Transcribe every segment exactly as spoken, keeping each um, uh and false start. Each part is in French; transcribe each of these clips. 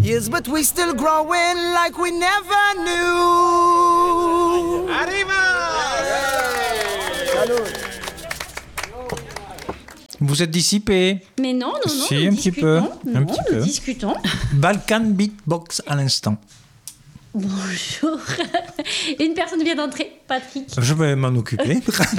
Yes, but we still growing like we never knew. Arriva! Vous êtes dissipé. Mais non, non, non. Si, un petit peu. Non, Un petit nous peu. discutons. Balkan Beatbox à l'instant. Bonjour. Une personne vient d'entrer, Patrick. Je vais m'en occuper.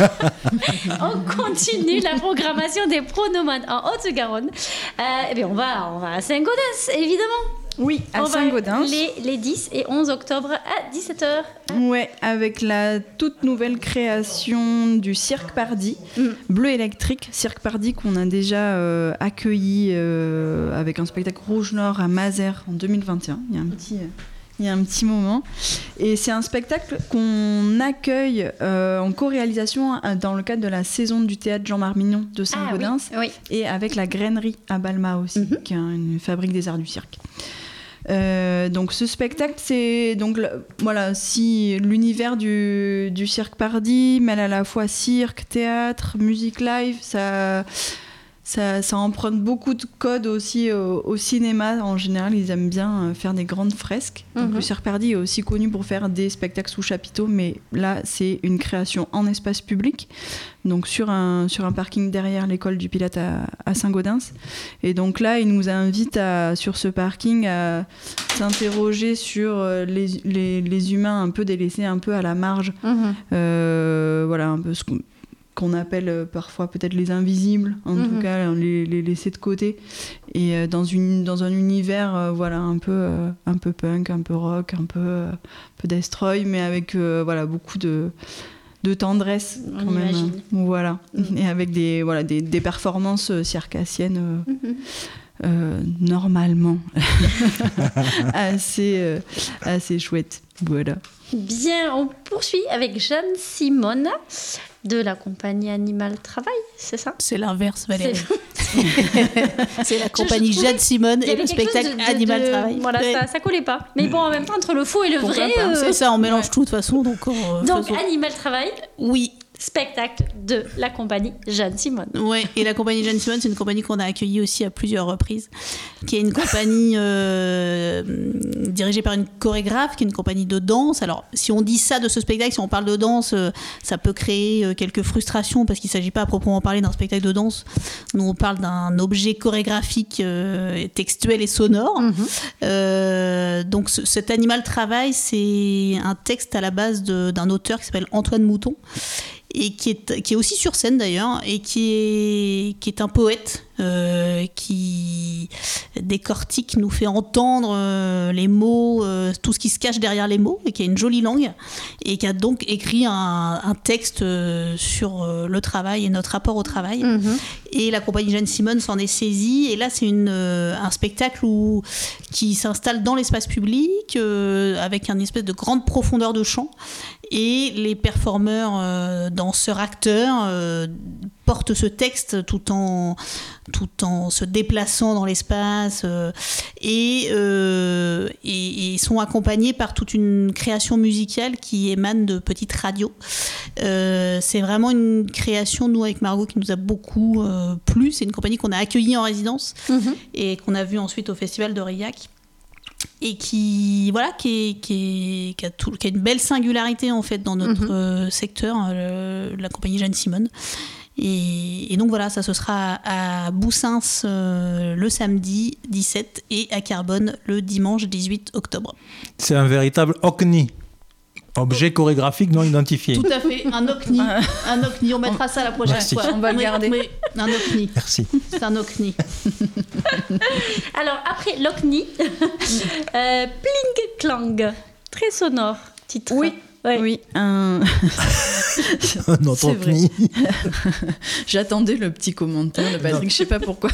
On continue la programmation des pronomanes en Haute-Garonne. Euh, eh bien, on va, on va à Saint-Gaudens, évidemment. Oui, à on Saint-Gaudens. Va les, les dix et onze octobre à dix-sept heures. Ouais, avec la toute nouvelle création du Cirque Pardi, Mm. Bleu électrique, Cirque Pardi qu'on a déjà euh, accueilli euh, avec un spectacle Rouge Nord à Mazères en deux mille vingt et un. Il y a un petit... euh, Il y a un petit moment. Et c'est un spectacle qu'on accueille euh, en co-réalisation euh, dans le cadre de la saison du théâtre Jean Marmignon de Saint-Gaudens. Ah, oui, oui. Et avec la grainerie à Balma aussi, Mhm. qui est une fabrique des arts du cirque. Euh, donc ce spectacle, c'est donc le- voilà, si l'univers du, du Cirque Pardi mêle à la fois cirque, théâtre, musique live, ça, ça, ça emprunte beaucoup de codes aussi au, au cinéma. En général, ils aiment bien euh, faire des grandes fresques. Donc, Mhm. le Cirque Pardi est aussi connu pour faire des spectacles sous chapiteau, mais là, c'est une création en espace public, donc sur un, sur un parking derrière l'école du Pilate à, à Saint-Gaudens. Et donc là, il nous invite à, sur ce parking à s'interroger sur euh, les, les, les humains un peu délaissés, un peu à la marge. Mhm. Euh, voilà, un peu ce qu'on, qu'on appelle euh, parfois peut-être les invisibles, en Mhm. tout cas les, les laisser de côté. Et euh, dans, une, dans un univers euh, voilà, un, peu, euh, un peu punk, un peu rock, un peu, euh, un peu destroy, mais avec euh, voilà, beaucoup de, de tendresse On quand même. imagine. Voilà. Mhm. Et avec des, voilà, des, des performances euh, circassiennes euh, Mhm. euh, normalement assez, euh, assez chouettes. Voilà. Bien, on poursuit avec Jeanne Simone de la compagnie Animal Travail, c'est ça? C'est l'inverse, Valérie. C'est- C'est la Je- compagnie je trouvais Jeanne Simone Il y et avait le quelque chose spectacle de- de- Animal de- Travail. Voilà, Ouais. ça, ça collait pas. Mais bon, en même temps, entre le faux et le Pourquoi vrai. pas. euh, C'est ça, on mélange ouais. tout de toute façon. Donc, euh, Donc, faisons. Animal Travail, Oui, spectacle de la compagnie Jeanne Simone. ouais. Et la compagnie Jeanne Simone, c'est une compagnie qu'on a accueillie aussi à plusieurs reprises, qui est une compagnie euh, dirigée par une chorégraphe, qui est une compagnie de danse. Alors, si on dit ça de ce spectacle, si on parle de danse, euh, ça peut créer euh, quelques frustrations parce qu'il ne s'agit pas à proprement parler d'un spectacle de danse. Nous, on parle d'un objet chorégraphique, euh, textuel et sonore. Euh, donc, ce- cet Animal Travail, c'est un texte à la base de- d'un auteur qui s'appelle Antoine Mouton, et qui est, qui est aussi sur scène d'ailleurs, et qui est, qui est un poète euh, qui décortique, nous fait entendre euh, les mots, euh, tout ce qui se cache derrière les mots, et qui a une jolie langue, et qui a donc écrit un, un texte euh, sur euh, le travail et notre rapport au travail. Mhm. Et la compagnie Jeanne Simone s'en est saisie. Et là, c'est une, euh, un spectacle où, qui s'installe dans l'espace public, euh, avec une espèce de grande profondeur de champ. Et les performeurs, euh, danseurs, acteurs euh, portent ce texte tout en, tout en se déplaçant dans l'espace euh, et, euh, et, et sont accompagnés par toute une création musicale qui émane de petites radios. Euh, c'est vraiment une création, nous, avec Margot, qui nous a beaucoup euh, plu. C'est une compagnie qu'on a accueillie en résidence Mhm. et qu'on a vue ensuite au Festival d'Aurillac. Et qui, voilà, qui, est, qui, est, qui, a tout, qui a une belle singularité en fait dans notre Mhm. euh, secteur, euh, la compagnie Jeanne Simone. Et, et donc voilà, ça ce sera à Boussins euh, le samedi dix-sept et à Carbone le dimanche dix-huit octobre. C'est un véritable O C N I. Objet chorégraphique non identifié. Tout à fait, un O C N I. Un O C N I, on mettra ça la prochaine Merci. fois. On va le Oui, garder. oui, un O C N I. Merci. C'est un O C N I. Alors, après l'O C N I, euh, Pling Clang, très sonore, titre. Oui. Ouais. Oui, un... Notre C'est O C N I. J'attendais le petit commentaire de Patrick, je sais pas pourquoi.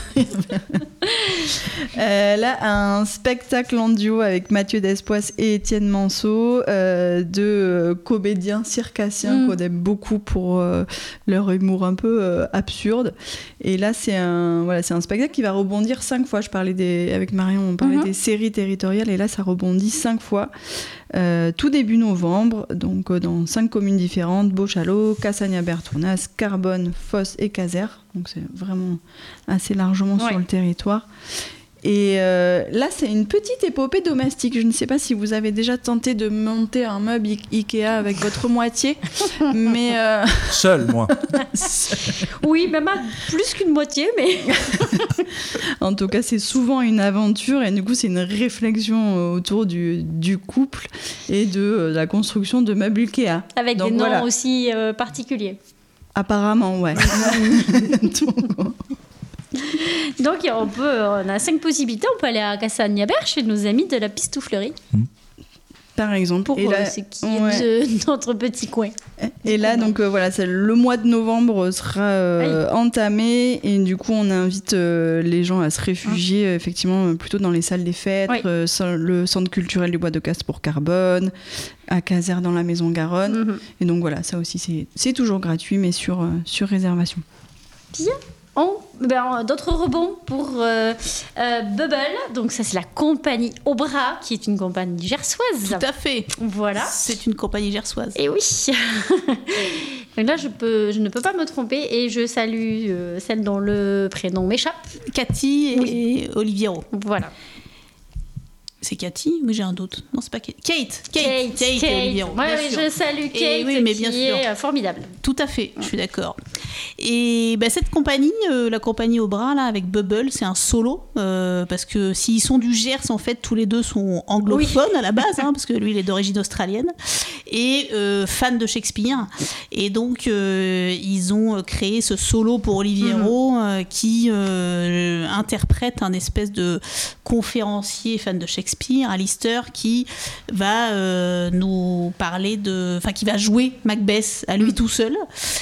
Euh, là, un spectacle en duo avec Mathieu Despois et Étienne Manceau, euh, deux euh, comédiens circassiens Mm. qu'on aime beaucoup pour euh, leur humour un peu euh, absurde. Et là, c'est un, voilà, c'est un spectacle qui va rebondir cinq fois. Je parlais des, avec Marion, on parlait Mhm. des séries territoriales, et là, ça rebondit cinq fois. Euh, tout début novembre, donc euh, dans cinq communes différentes, Beauchalot, Cassagna-Bertournas, Carbone, Fosse et Casères. Donc c'est vraiment assez largement Ouais. sur le territoire. Et euh, là, c'est une petite épopée domestique. Je ne sais pas si vous avez déjà tenté de monter un meuble I- Ikea avec votre moitié, mais euh, Seul, moi. Oui, même à plus qu'une moitié, mais en tout cas, c'est souvent une aventure et du coup, c'est une réflexion autour du, du couple et de euh, la construction de meubles Ikea. avec Donc, des noms voilà. aussi euh, particuliers. Apparemment, ouais. Donc, Donc on, peut, on a cinq possibilités. On peut aller à Cassagne-Berge chez nos amis de la Pistouflerie par exemple. pour Et euh, là- ce qui ouais. est de notre petit coin. Et là, donc euh, voilà, c'est le mois de novembre sera euh, entamé et du coup, on invite euh, les gens à se réfugier euh, effectivement euh, plutôt dans les salles des fêtes, Oui. euh, sur le centre culturel du Bois de Castres pour Carbone, à Caser dans la Maison Garonne. Mhm. Et donc voilà, ça aussi, c'est, c'est toujours gratuit, mais sur, euh, sur réservation. Bien. On, ben, d'autres rebonds pour euh, euh, Bubble. Donc ça c'est la compagnie Au Bras, qui est une compagnie gersoise. Tout à fait. Voilà. C'est une compagnie gersoise. Et oui. Donc là je, peux, je ne peux pas me tromper et je salue euh, celle dont le prénom m'échappe. Cathy et Oliviero. Voilà. C'est Cathy? Oui, j'ai un doute. Non, c'est pas Kate. Kate. Kate. Kate, et Oliviero. Ouais, bien ouais, sûr. je salue Et Kate, oui, mais qui bien sûr. est euh, formidable. Tout à fait, je suis d'accord. Et bah, cette compagnie, euh, la compagnie Au Bras, là, avec Bubble, c'est un solo. euh, parce que s'ils sont du Gers, en fait, tous les deux sont anglophones à la base, hein, parce que lui, il est d'origine australienne, et euh, fan de Shakespeare. Et donc, euh, ils ont créé ce solo pour Oliviero, euh, qui euh, interprète un espèce de conférencier fan de Shakespeare, Alistair, qui va euh, nous parler de... Enfin, qui va jouer Macbeth à lui tout seul.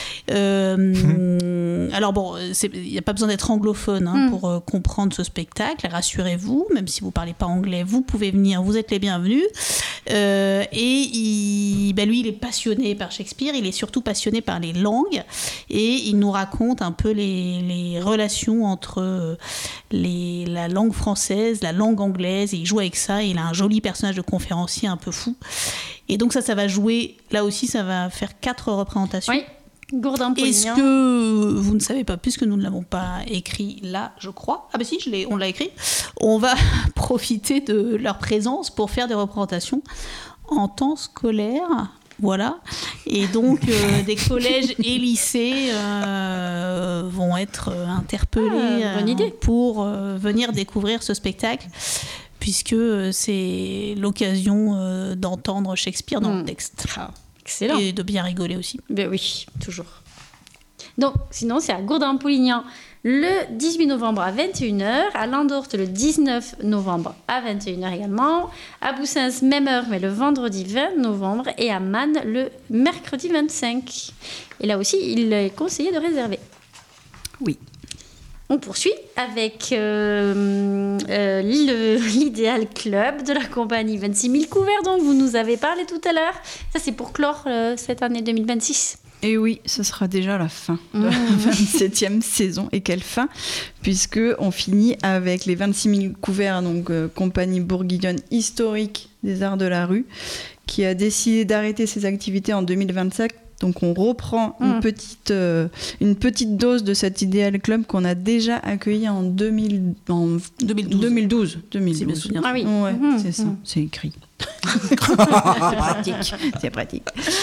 Euh, alors bon, c'est- il n'y a pas besoin d'être anglophone hein, Mm. pour euh, comprendre ce spectacle. Rassurez-vous, même si vous ne parlez pas anglais, vous pouvez venir, vous êtes les bienvenus. Euh, et il, bah, lui, il est passionné par Shakespeare, il est surtout passionné par les langues, et il nous raconte un peu les, les relations entre euh, les, la langue française, la langue anglaise, et il joue avec ça, et il a un joli personnage de conférencier un peu fou. Et donc ça, ça va jouer, là aussi, ça va faire quatre représentations. Oui. Gourdin Est-ce Polignan. que vous ne savez pas, puisque nous ne l'avons pas écrit là, je crois. Ah bah si, je l'ai, on l'a écrit. On va profiter de leur présence pour faire des représentations en temps scolaire. Voilà. Et donc, euh, des collèges et lycées euh, vont être euh, interpellés Ah, bonne euh, idée. pour euh, venir découvrir ce spectacle, puisque euh, c'est l'occasion euh, d'entendre Shakespeare dans Mm. le texte. Excellent. Et de bien rigoler aussi. Ben oui, toujours. Donc, sinon, c'est à Gourdin-Polignan le dix-huit novembre à vingt et une heures, à Landorte le dix-neuf novembre à vingt et une heures également, à Boussens, même heure, mais le vendredi vingt novembre, et à Man le mercredi vingt-cinq. Et là aussi, il est conseillé de réserver. Oui. On poursuit avec euh, euh, le- l'Idéal Club de la compagnie vingt-six mille couverts dont vous nous avez parlé tout à l'heure. Ça, c'est pour clore euh, cette année deux mille vingt-six. Et oui, ce sera déjà la fin de la vingt-septième saison. Et quelle fin, puisque on finit avec les vingt-six mille couverts, donc euh, compagnie bourguignonne historique des arts de la rue, qui a décidé d'arrêter ses activités en deux mille vingt-cinq. Donc on reprend Mm. une, petite, euh, une petite dose de cet Idéal Club qu'on a déjà accueilli en, deux mille, en deux mille douze. deux mille douze. deux mille douze. Si mes souvenirs Ah oui. Ouais, Mhm, c'est ça, mhm. c'est écrit. c'est pratique, c'est pratique.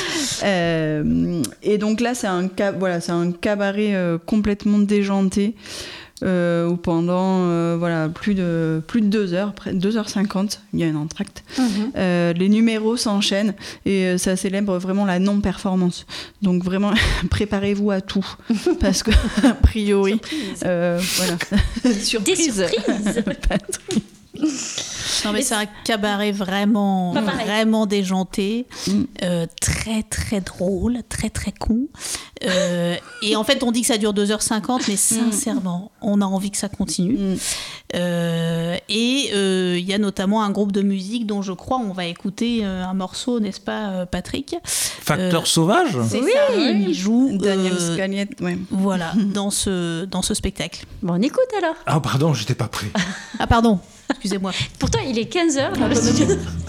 Euh, et donc là, c'est un, ca- voilà, c'est un cabaret euh, complètement déjanté, euh, où pendant euh, voilà, plus, de, plus de deux heures, près- deux heures cinquante, il y a un entracte. Euh, les numéros s'enchaînent et euh, ça célèbre vraiment la non-performance. Donc vraiment, préparez-vous à tout, parce que a priori, euh, voilà. Des Surprise. surprises. Patrick. Non mais c'est un cabaret vraiment, Pas pareil. vraiment déjanté, Mm. euh, très très drôle, très très con. Euh, et en fait on dit que ça dure deux heures cinquante, mais sincèrement on a envie que ça continue. Mm. Euh, et euh, il y a notamment un groupe de musique dont je crois on va écouter euh, un morceau, n'est-ce pas euh, Patrick? Facteur Euh, sauvage. C'est Oui. ça, il joue Daniel euh, Scaliette, ouais. voilà, dans ce, dans ce spectacle. Bon, on écoute alors. Ah pardon, j'étais pas prêt. Ah pardon, excusez-moi. Pourtant, il est quinze heures dans le studio.